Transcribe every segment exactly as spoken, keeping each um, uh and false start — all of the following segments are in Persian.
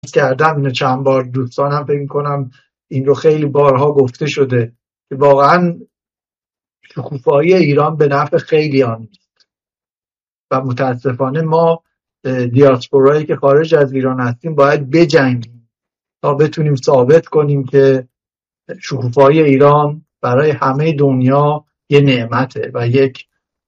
کردم اینو چند بار، دوستانم فکر کنم این رو خیلی بارها گفته شده که واقعا شکوفایی ایران به نفع خیلی آن و متاسفانه ما دیاسپورایی که خارج از ایران هستیم باید بجنگیم تا بتونیم ثابت کنیم که شکوفایی ایران برای همه دنیا یه نعمته و یک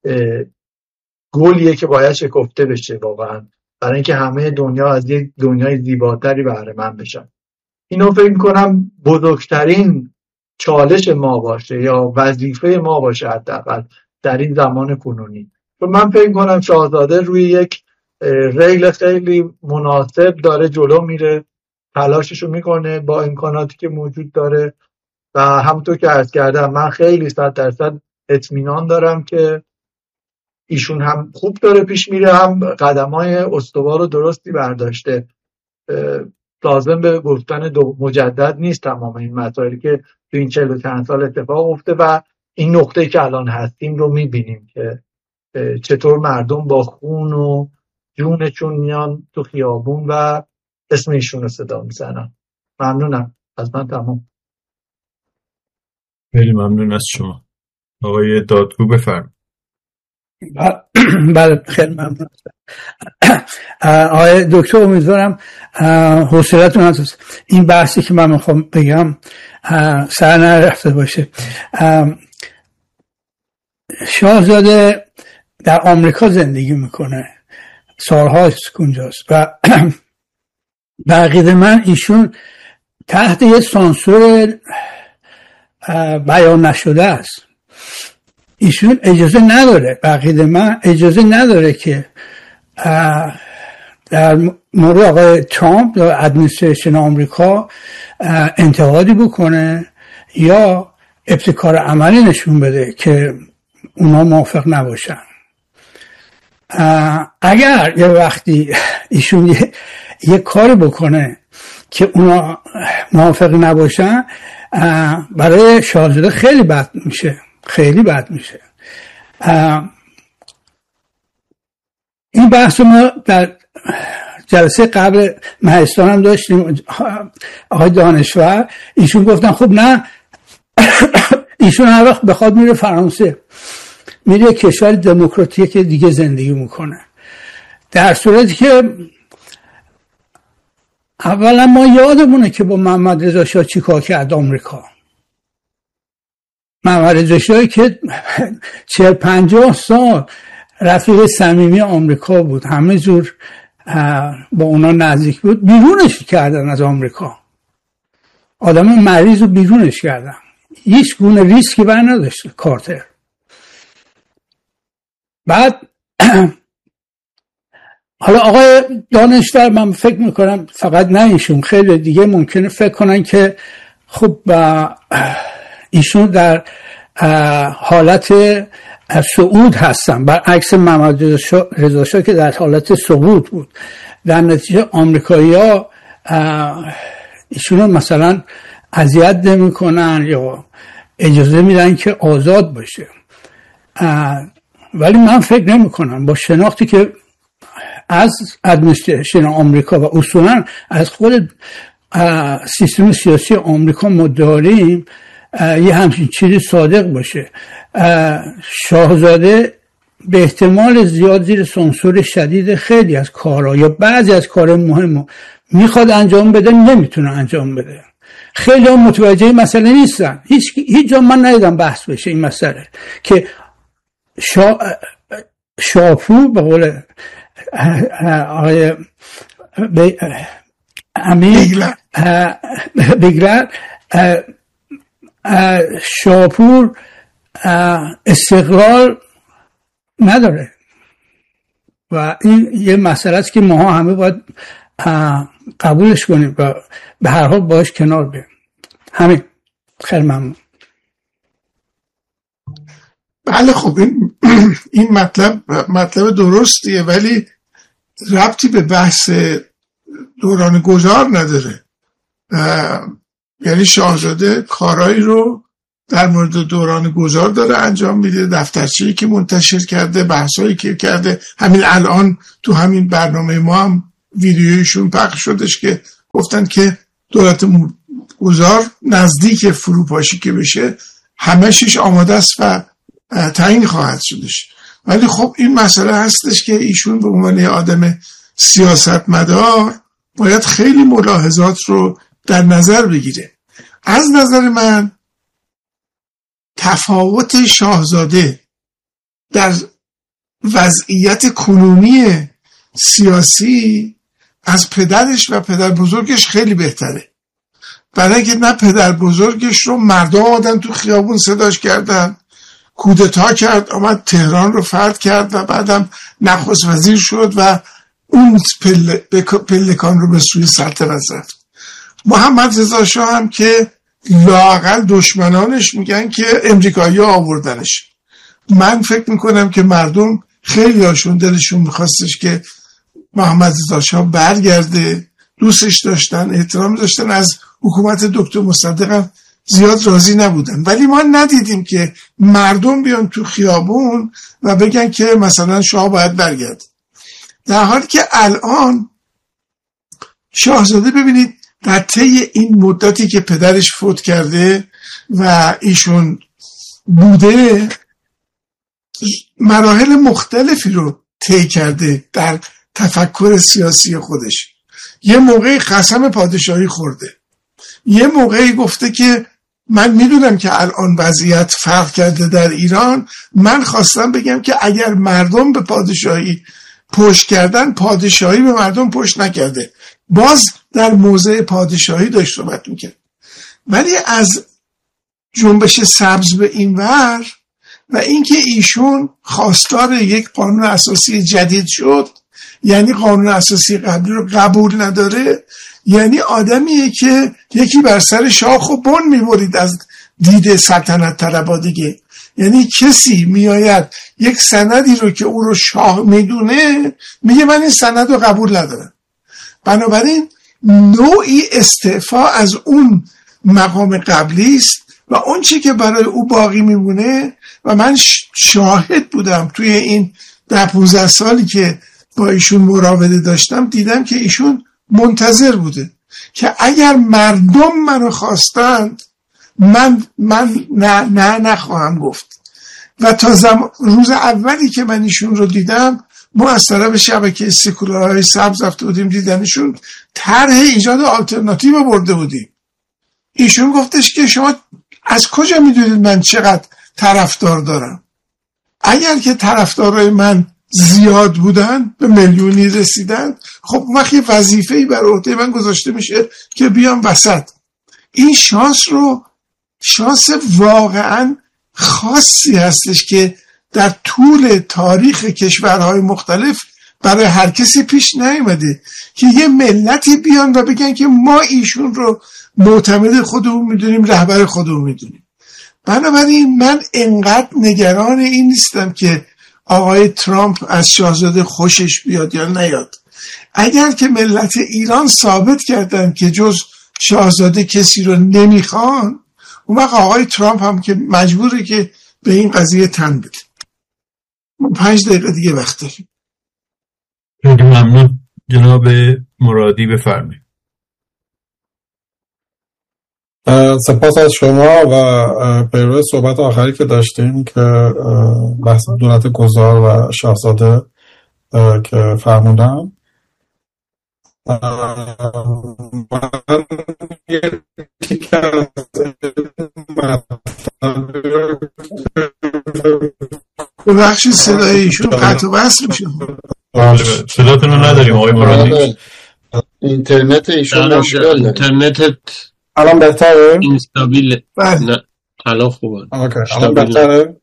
گلیه که باید شکفته بشه واقعا، برای اینکه همه دنیا از یک دنیای زیباتری بهره مند بشن. اینو فکر کنم بزرگترین چالش ما باشه یا وظیفه ما باشه حداقل در این زمان کنونی. و من فکر کنم شاهزاده روی یک ریل خیلی مناسب داره جلو میره، تلاششو میکنه با امکاناتی که موجود داره و همونطور که عرض کردم من خیلی صد درصد اطمینان دارم که ایشون هم خوب داره پیش میره، هم قدمای استوار و درستی برداشته. لازم به گفتن دو مجدد نیست تمام این مسائلی که تو این چهل و چند سال اتفاق افتاده و این نقطه‌ای که الان هستیم رو میبینیم که چطور مردم با خون و جونشون میان تو خیابون و اسم ایشون رو صدا میزنن. ممنونم از من. تمام. خیلی ممنون از شما. آقای دادگو بفرمایید. بله خیلی ممنون. آقای دکتر امیدوارم حوصله‌تون از این بحثی که من میخوام بگم سر نرفته باشه. شاهزاده در آمریکا زندگی میکنه، سالهاست اونجاست و به عقیده من ایشون تحت یه سانسور بیان نشده است. ایشون اجازه نداره، به عقیده من اجازه نداره که در مورد آقای ترامپ یا ادمنستریشن آمریکا انتقادی بکنه یا ابتکار عملی نشون بده که اونا موافق نباشن. اگر یه وقتی ایشون یه, یه کاری بکنه که اونا موافق نباشن، برای شاهزاده خیلی بد میشه، خیلی بد میشه. این بحث ما در جلسه قبل مهستان هم داشتیم. آقای دانشور ایشون گفتن خب نه، ایشون هر وقت بخواد میره فرانسه، میره کشور دموکراتیک که دیگه زندگی میکنه، در صورتی که اولا ما یادمونه که با محمد رضا شاه چیکار کرد آمریکا. محمد رضا شاه که چهل پنجاه سال رفیق صمیمی آمریکا بود، همه جور با اونا نزدیک بود، بیرونش کردن از آمریکا. آدم مریض رو بیرونش کردن، هیچ گونه ریسکی بر نداشت کارتر. بعد حالا آقای دانشور من فکر میکنم فقط نه ایشون، خیلی دیگه ممکنه فکر کنن که خب ایشون در حالت صعود هستن، برعکس محمد رضا شاه که در حالت سقوط بود. در نتیجه آمریکایی ها ایشون مثلا اذیت نمی کنن یا اجازه میدن که آزاد باشه. ولی من فکر نمی کنم با شناختی که از ادمنستریشن آمریکا و اصولا از خود سیستم سیاسی آمریکا ما داریم یه همچین چیزی صادق باشه. شاهزاده به احتمال زیاد زیر سانسور شدید خیلی از کارها یا بعضی از کار مهم میخواد انجام بده، نمیتونه انجام بده. خیلی هم متوجه این مسئله نیستن. هیچ هیچ جا من ندیدم بحث بشه این مسئله که شا... شاپور به قول آقای امیر بگلر شاپور استقلال نداره و این یه مسئله است که ما همه باید قبولش کنیم و به هر حال باش کنار بریم. همین. خیلی ممنون. بله خب این این مطلب مطلب درستیه ولی ربطی به بحث دوران گذار نداره. یعنی شاهزاده کارایی رو در مورد دوران گذار داره انجام میده، دفترچه‌ای که منتشر کرده، بحثایی که کرده، همین الان تو همین برنامه ما هم ویدیویشون پخش شدش که گفتن که دولت گذار نزدیک فروپاشی که بشه همه شیش آماده است و تعیین خواهد شدش. ولی خب این مسئله هستش که ایشون به عنوان آدم سیاستمدار باید خیلی ملاحظات رو در نظر بگیره. از نظر من تفاوت شاهزاده در وضعیت کنونی سیاسی از پدرش و پدر بزرگش خیلی بهتره. برای که نه پدر بزرگش رو مردم آمدن تو خیابون صداش کردن، کودتا کرد، آمد تهران رو فتح کرد و بعدم نخست وزیر شد و اون پل... پلکان رو به سوی سلطنت رفت. محمد رضا شاه هم که لااقل دشمنانش میگن که امریکایی ها آوردنش. من فکر میکنم که مردم خیلی هاشون دلشون میخواستش که محمد رضا شاه برگرده، دوستش داشتن، احترام داشتن، از حکومت دکتر مصدق هم زیاد راضی نبودن. ولی ما ندیدیم که مردم بیان تو خیابون و بگن که مثلا شاه باید برگرد. در حالی که الان شاهزاده ببینید در طی این مدتی که پدرش فوت کرده و ایشون بوده مراحل مختلفی رو طی کرده در تفکر سیاسی خودش. یه موقعی قسم پادشاهی خورده، یه موقعی گفته که من میدونم که الان وضعیت فرق کرده در ایران، من خواستم بگم که اگر مردم به پادشاهی پشت کردن، پادشاهی به مردم پشت نکرده. باز در موضع پادشاهی داشت صحبت میکرد. ولی از جنبش سبز به این ور و اینکه ایشون خواستار یک قانون اساسی جدید شد، یعنی قانون اساسی قبلی رو قبول نداره، یعنی آدمیه که یکی بر سر شاخ و بن میبرید از دید سلطنت طلبا دیگه. یعنی کسی میآید یک سندی رو که او رو شاه میدونه میگه من این سند رو قبول ندارم. بنابراین نوعی استعفا از اون مقام قبلی است و اون چی که برای او باقی میمونه. و من شاهد بودم توی این ده پونزده سالی که با ایشون مراوده داشتم، دیدم که ایشون منتظر بوده که اگر مردم منو خواستند من من نه نه نخواهم گفت. و تا زم... روز اولی که من ایشون رو دیدم، ما از طرف شبکه سکولارهای سبز رفته بودیم دیدنشون، طرح ایجاد آلترناتیو برده بودیم. ایشون گفتش که شما از کجا میدونید من چقدر طرفدار دارم؟ اگر که طرفدارای من زیاد بودن، به میلیونی رسیدن، خب وقتی وظیفه‌ای بر عهده من گذاشته میشه که بیام وسط. این شانس رو شانس واقعا خاصی هستش که در طول تاریخ کشورهای مختلف برای هر کسی پیش نیامده که یه ملتی بیان و بگن که ما ایشون رو معتمد خودمون میدونیم، رهبر خودمون میدونیم. بنابراین من انقدر نگران این نیستم که آقای ترامپ از شاهزاده خوشش بیاد یا نیاد. اگر که ملت ایران ثابت کردن که جز شاهزاده کسی رو نمیخوان، اون وقت آقای ترامپ هم که مجبوره که به این قضیه تن بده. پنج دقیقه دیگه وقت داریم. خیلی ممنون جناب مرادی، بفرمایید. سپاس از شما و پیرو صحبت آخری که داشتیم که بحث دولت گذار و شاهزاده که فرمودن. من یکی از ببخشید صدای ایشون قطع و وصل میشه. صداتون رو نداریم آقای مرادی. اینترنت ایشون مشکل داره. اینترنتت الان بهتره؟ اینستابیله. نه الان خوبه. اوکی الان بهتره؟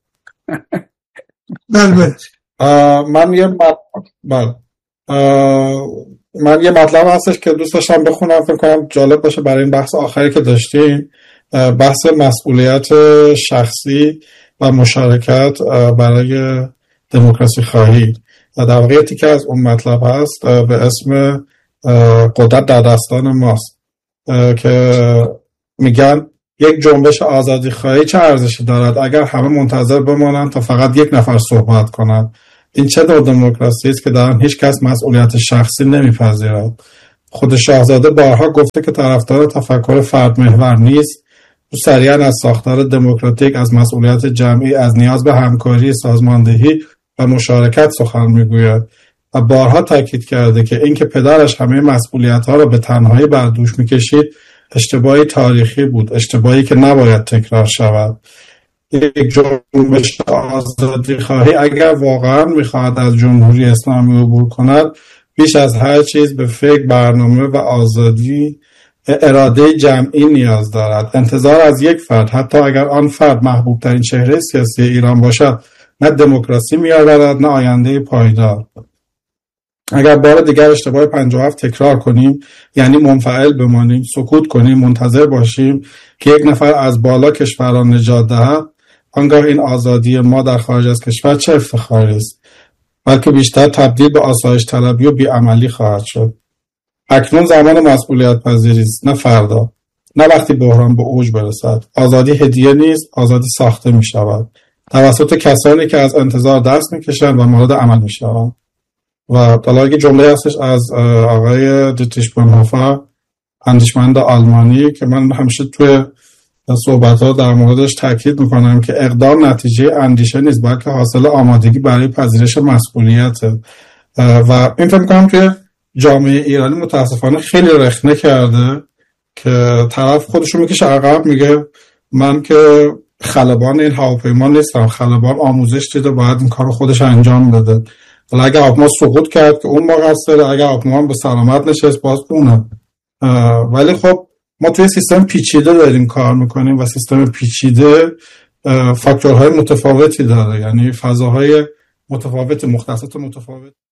بله من یه بله من یه مطلب هستش که دوست داشتم بخونم، فکر کنم جالب باشه برای این بحث آخری که داشتیم، بحث مسئولیت شخصی و مشارکت برای دموکراسی خواهی. در واقع تیکه از اون مطلب هست به اسم قدرت در دستان ماست که میگن یک جنبش آزادی خواهی چه ارزشی دارد اگر همه منتظر بمانند تا فقط یک نفر صحبت کند. این چه نوع دموکراسی است که در آن هیچ کس مسئولیت شخصی نمیپذیرد. خود شاهزاده بارها گفته که طرفدار تفکر فرد محور نیست. او سریعا از ساختار دموکراتیک، از مسئولیت جمعی، از نیاز به همکاری، سازماندهی و مشارکت سخن میگوید و بارها تاکید کرده که اینکه پدرش همه مسئولیت‌ها را به تنهایی بر دوش می‌کشید اشتباهی تاریخی بود، اشتباهی که نباید تکرار شود. یک جنبش آزادی خواهی اگر واقعا می‌خواهد از جمهوری اسلامی عبور کند، بیش از هر چیز به فکر، برنامه و آزادی اراده جمعی نیاز دارد. انتظار از یک فرد، حتی اگر آن فرد محبوب ترین چهره سیاسی ایران باشد، نه دموکراسی می‌آورد نه آینده پایدار. اگر بار دیگر اشتباه پنجاه و هفت تکرار کنیم، یعنی منفعل بمانیم، سکوت کنیم، منتظر باشیم که یک نفر از بالا کشوران نجات دهد، آنگاه این آزادی ما در خارج از کشور چه افتخاری است، بلکه بیشتر تبدیل به آسایش طلبی و بیعملی خواهد شد. اکنون زمان مسئولیت پذیری است، نه فردا، نه وقتی بحران به اوج برسد. آزادی هدیه نیست، آزادی ساخته می شود توسط کسانی که از انتظار دست می کشند و مورد عمل می شوند. و طلاقی جمله هستش از آقای دیتریش بونهوفر، اندیشمند آلمانی، که من همیشه توی صحبت ها در موردش تاکید میکنم که اقدام نتیجه اندیشه نیست، بلکه حاصل آمادگی برای پذیرش مسئولیته. و این فکر میکنم توی جامعه ایرانی متاسفانه خیلی رخنه کرده که طرف خودشو میکشه عقب، میگه من که خلبان این هواپیما نیستم، خلبان آموزش دیده باید این کارو خودش انجام بده. ولی اگه هواپیما سقوط کرد که اون مقصره، اگه هواپیما به سلامت نشست باز اونه. ولی خب ما توی سیستم پیچیده داریم کار میکنیم و سیستم پیچیده فاکتورهای متفاوتی داره، یعنی فضاهای متفاوت، مختصات متفاوت.